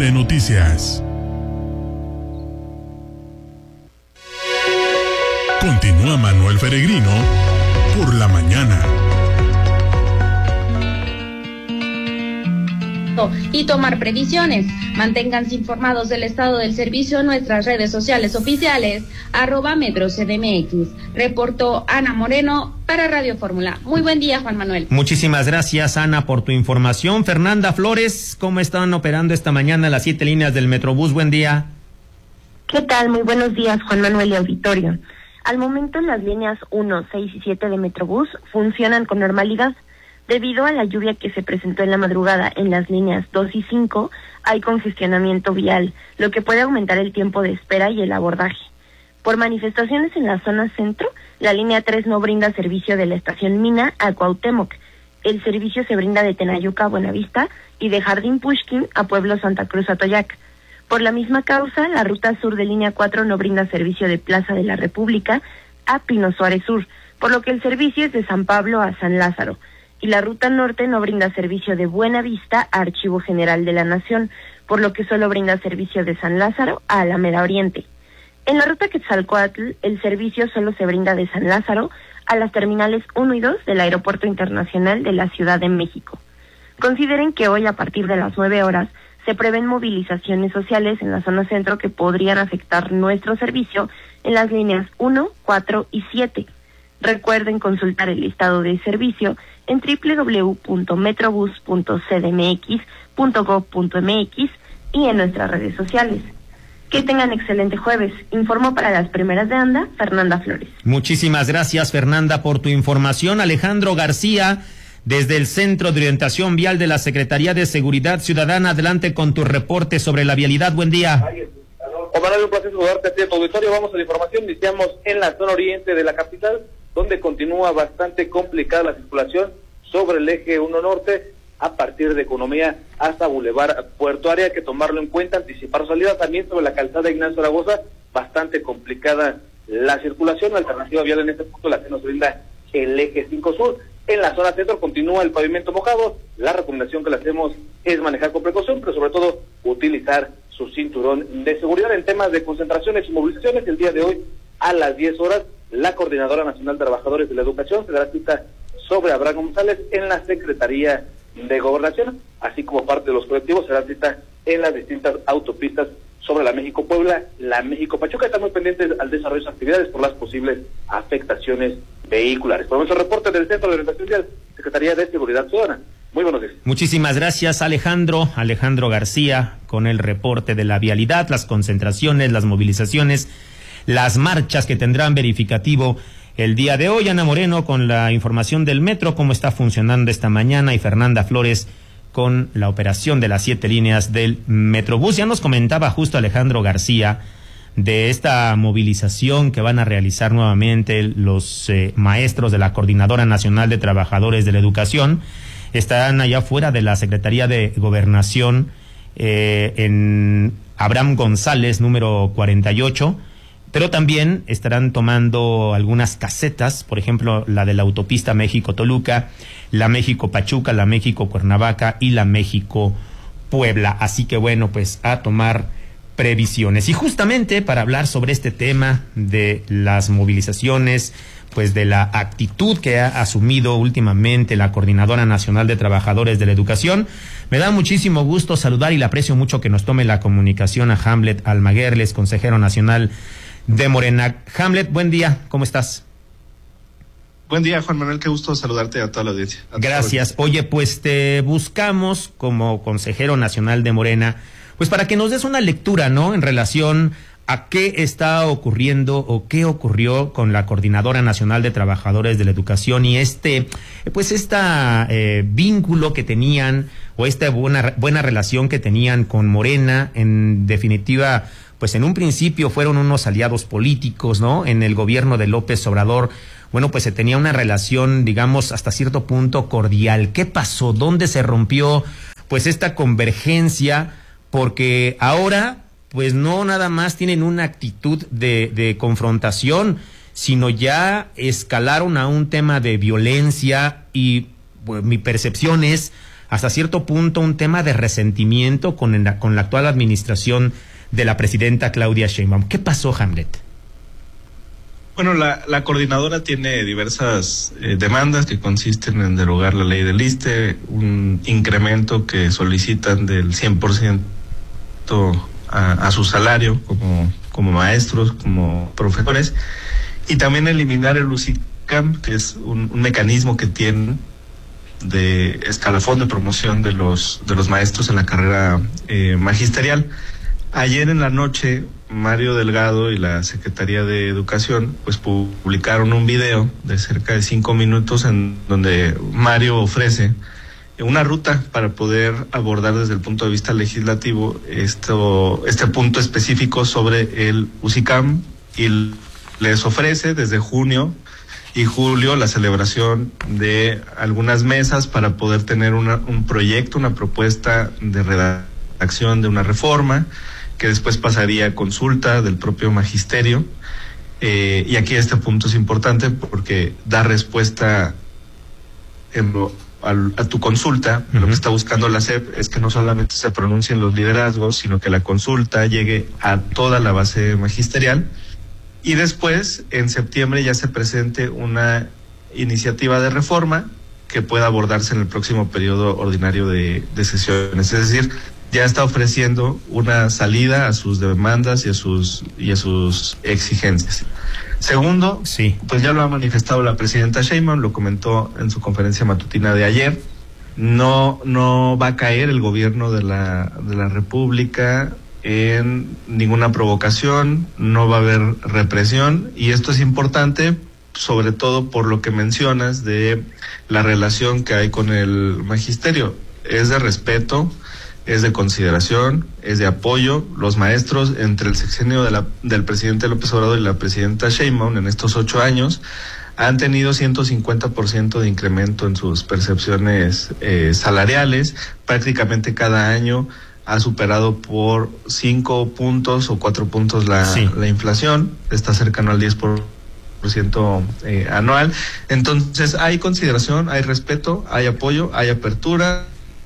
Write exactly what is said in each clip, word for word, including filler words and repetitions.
de Noticias. Continúa Manuel Peregrino por la mañana. Y tomar previsiones. Manténganse informados del estado del servicio en nuestras redes sociales oficiales, arroba Metro C D M X. Reportó Ana Moreno para Radio Fórmula. Muy buen día, Juan Manuel. Muchísimas gracias, Ana, por tu información. Fernanda Flores, ¿cómo están operando esta mañana las siete líneas del Metrobús? Buen día. ¿Qué tal? Muy buenos días, Juan Manuel y auditorio. Al momento las líneas uno, seis y siete de Metrobús funcionan con normalidad. Debido a la lluvia que se presentó en la madrugada en las líneas dos y cinco, hay congestionamiento vial, lo que puede aumentar el tiempo de espera y el abordaje. Por manifestaciones en la zona centro, la línea tres no brinda servicio de la estación Mina a Cuauhtémoc. El servicio se brinda de Tenayuca a Buenavista y de Jardín Pushkin a Pueblo Santa Cruz Atoyac. Por la misma causa, la ruta sur de línea cuatro no brinda servicio de Plaza de la República a Pino Suárez Sur, por lo que el servicio es de San Pablo a San Lázaro. Y la ruta norte no brinda servicio de Buenavista a Archivo General de la Nación, por lo que solo brinda servicio de San Lázaro a Alameda Oriente. En la ruta Quetzalcóatl, el servicio solo se brinda de San Lázaro a las terminales uno y dos del Aeropuerto Internacional de la Ciudad de México. Consideren que hoy, a partir de las nueve horas, se prevén movilizaciones sociales en la zona centro que podrían afectar nuestro servicio en las líneas uno, cuatro y siete. Recuerden consultar el listado de servicio en doble u doble u doble u punto metrobus punto c d m x punto gob punto m x y en nuestras redes sociales. Que tengan excelente jueves. Informó para las primeras de ANDA, Fernanda Flores. Muchísimas gracias, Fernanda, por tu información. Alejandro García, desde el Centro de Orientación Vial de la Secretaría de Seguridad Ciudadana, adelante con tu reporte sobre la vialidad. Buen día. Omar, un placer saludarte a ti, a tu auditorio. Vamos a la información. Iniciamos en la zona oriente de la capital, donde continúa bastante complicada la circulación sobre el eje uno norte, a partir de Economía hasta Boulevard Puerto Área. Hay que tomarlo en cuenta, anticipar salida. También sobre la calzada Ignacio Zaragoza, bastante complicada la circulación. La alternativa vial en este punto la que nos brinda el eje cinco sur. En la zona centro continúa el pavimento mojado. La recomendación que le hacemos es manejar con precaución, pero sobre todo utilizar su cinturón de seguridad. En temas de concentraciones y movilizaciones, el día de hoy a las diez horas, la Coordinadora Nacional de Trabajadores de la Educación se dará cita sobre Abraham González en la Secretaría de Gobernación, así como parte de los colectivos se dará cita en las distintas autopistas sobre la México-Puebla, la México-Pachuca. Están muy pendientes al desarrollo de sus actividades por las posibles afectaciones vehiculares. Por nuestro reporte del Centro de Orientación Vial, Secretaría de Seguridad Ciudadana. Muy buenos días. Muchísimas gracias, Alejandro. Alejandro García, con el reporte de la vialidad, las concentraciones, las movilizaciones, las marchas que tendrán verificativo el día de hoy. Ana Moreno con la información del metro, cómo está funcionando esta mañana, y Fernanda Flores con la operación de las siete líneas del Metrobús. Ya nos comentaba justo Alejandro García de esta movilización que van a realizar nuevamente los eh, maestros de la Coordinadora Nacional de Trabajadores de la Educación. Estarán allá fuera de la Secretaría de Gobernación, eh, en Abraham González, número cuarenta y ocho, pero también estarán tomando algunas casetas, por ejemplo, la de la autopista México-Toluca, la México-Pachuca, la México-Cuernavaca y la México-Puebla. Así que bueno, pues a tomar previsiones. Y justamente para hablar sobre este tema de las movilizaciones, pues de la actitud que ha asumido últimamente la Coordinadora Nacional de Trabajadores de la Educación, me da muchísimo gusto saludar y le aprecio mucho que nos tome la comunicación a Hamlet Almaguerles, consejero nacional de Morena. Hamlet, buen día, ¿cómo estás? Buen día, Juan Manuel, qué gusto saludarte a toda la audiencia. Gracias. Oye, pues te buscamos como consejero nacional de Morena, pues para que nos des una lectura, ¿no?, en relación a qué está ocurriendo o qué ocurrió con la Coordinadora Nacional de Trabajadores de la Educación y este, pues esta eh, vínculo que tenían o esta buena buena relación que tenían con Morena. En definitiva, pues en un principio fueron unos aliados políticos, ¿no? En el gobierno de López Obrador, bueno, pues se tenía una relación, digamos, hasta cierto punto cordial. ¿Qué pasó? ¿Dónde se rompió, pues, esta convergencia? Porque ahora, pues no nada más tienen una actitud de, de confrontación, sino ya escalaron a un tema de violencia y pues, mi percepción es hasta cierto punto un tema de resentimiento con la, con la actual administración de la presidenta Claudia Sheinbaum. ¿Qué pasó, Hamlet? Bueno, la, la coordinadora tiene diversas eh, demandas que consisten en derogar la ley del ISSSTE, un incremento que solicitan del cien por ciento a, a su salario como, como maestros, como profesores, y también eliminar el UCICAM, que es un, un mecanismo que tienen de escalafón de promoción de los, de los maestros en la carrera eh, magisterial. Ayer en la noche, Mario Delgado y la Secretaría de Educación pues publicaron un video de cerca de cinco minutos en donde Mario ofrece una ruta para poder abordar desde el punto de vista legislativo esto, este punto específico sobre el UCICAM, y les ofrece desde junio y julio la celebración de algunas mesas para poder tener una, un proyecto, una propuesta de redacción de una reforma que después pasaría a consulta del propio magisterio. Eh, y aquí este punto es importante porque da respuesta en lo, a, a tu consulta. Uh-huh. Lo que está buscando la S E P es que no solamente se pronuncien los liderazgos, sino que la consulta llegue a toda la base magisterial, y después en septiembre ya se presente una iniciativa de reforma que pueda abordarse en el próximo periodo ordinario de, de sesiones. Es decir, ya está ofreciendo una salida a sus demandas y a sus y a sus exigencias. Segundo, sí. pues ya lo ha manifestado la presidenta Sheinbaum, lo comentó en su conferencia matutina de ayer. No no va a caer el gobierno de la de la República en ninguna provocación, no va a haber represión, y esto es importante sobre todo por lo que mencionas de la relación que hay con el magisterio. Es de respeto, es de consideración, es de apoyo. Los maestros, entre el sexenio de la, del presidente López Obrador y la presidenta Sheinbaum en estos ocho años, han tenido ciento cincuenta por ciento de incremento en sus percepciones eh, salariales. Prácticamente cada año ha superado por cinco puntos o cuatro puntos la, sí. la inflación, está cercano al diez por ciento eh, anual. Entonces hay consideración, hay respeto, hay apoyo, hay apertura,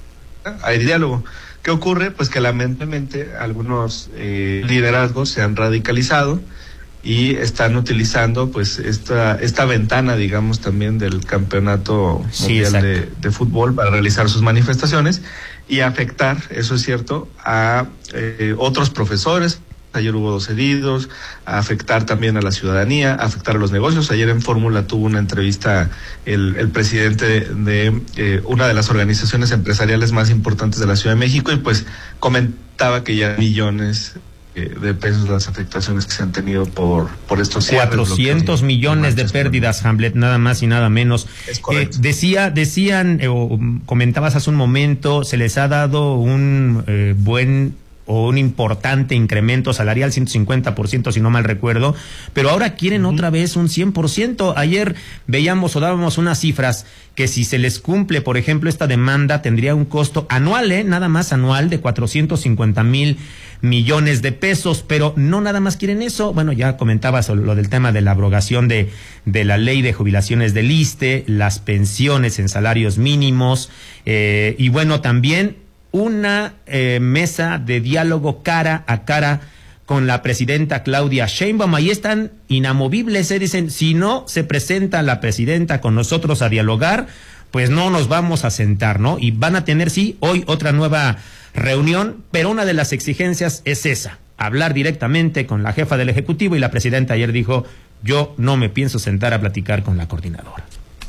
hay diálogo. ¿Qué ocurre? Pues que lamentablemente algunos eh, liderazgos se han radicalizado y están utilizando pues esta esta ventana, digamos, también del campeonato sí, mundial de, de fútbol para realizar sus manifestaciones y afectar, eso es cierto, a eh, otros profesores. Ayer hubo dos heridos, a afectar también a la ciudadanía, a afectar a los negocios. Ayer en Fórmula tuvo una entrevista el, el presidente de, de eh, una de las organizaciones empresariales más importantes de la Ciudad de México, y pues comentaba que ya millones eh, de pesos las afectaciones que se han tenido por, por estos cierres. cuatrocientos millones de pérdidas, Hamlet, nada más y nada menos. Es correcto. Eh, decía, decían, eh, o comentabas hace un momento, se les ha dado un eh, buen o un importante incremento salarial, ciento cincuenta por ciento si no mal recuerdo, pero ahora quieren uh-huh. otra vez un cien por ciento. Ayer veíamos o dábamos unas cifras que si se les cumple, por ejemplo, esta demanda tendría un costo anual, ¿eh? nada más anual, de cuatrocientos cincuenta mil millones de pesos, pero no nada más quieren eso. Bueno, ya comentabas lo del tema de la abrogación de, de la ley de jubilaciones del ISSSTE, las pensiones en salarios mínimos, eh, y bueno, también una eh, mesa de diálogo cara a cara con la presidenta Claudia Sheinbaum. Ahí están inamovibles, eh, dicen, si no se presenta la presidenta con nosotros a dialogar, pues no nos vamos a sentar, ¿no? Y van a tener, sí, hoy otra nueva reunión, pero una de las exigencias es esa, hablar directamente con la jefa del Ejecutivo, y la presidenta ayer dijo, yo no me pienso sentar a platicar con la coordinadora.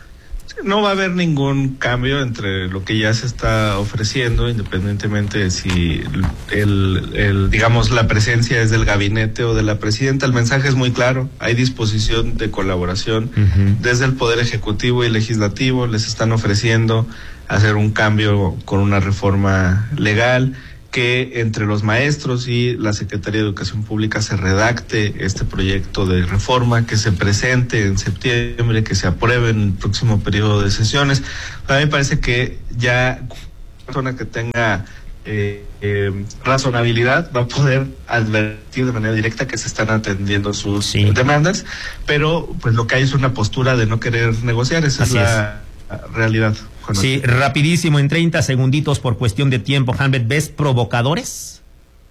No va a haber ningún cambio entre lo que ya se está ofreciendo, independientemente de si el, el, digamos, la presencia es del gabinete o de la presidenta. El mensaje es muy claro, hay disposición de colaboración uh-huh. desde el Poder Ejecutivo y Legislativo. Les están ofreciendo hacer un cambio con una reforma legal, que entre los maestros y la Secretaría de Educación Pública se redacte este proyecto de reforma, que se presente en septiembre, que se apruebe en el próximo periodo de sesiones. A mí me parece que ya una persona que tenga eh, eh, razonabilidad va a poder advertir de manera directa que se están atendiendo sus sí. demandas, pero pues lo que hay es una postura de no querer negociar. Esa Así es la es. realidad. Sí, rapidísimo, en treinta segunditos por cuestión de tiempo, Hamlet, ¿ves provocadores?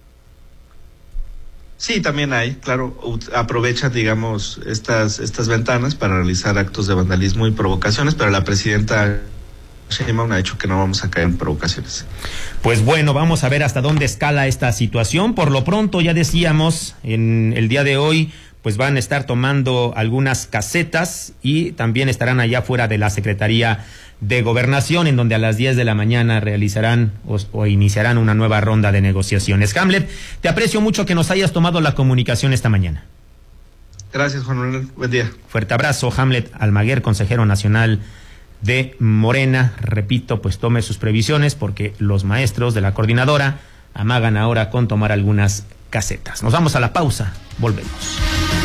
Sí, también hay, claro, aprovechan, digamos, estas estas ventanas para realizar actos de vandalismo y provocaciones, pero la presidenta Sheinbaum ha dicho que no vamos a caer en provocaciones. Pues bueno, vamos a ver hasta dónde escala esta situación. Por lo pronto, ya decíamos, en el día de hoy, pues van a estar tomando algunas casetas y también estarán allá fuera de la Secretaría de Gobernación, en donde a las diez de la mañana realizarán o, o iniciarán una nueva ronda de negociaciones. Hamlet, te aprecio mucho que nos hayas tomado la comunicación esta mañana. Gracias, Juan Manuel. Buen día. Fuerte abrazo, Hamlet Almaguer, consejero nacional de Morena. Repito, pues tome sus previsiones porque los maestros de la coordinadora amagan ahora con tomar algunas casetas. Nos vamos a la pausa, volvemos.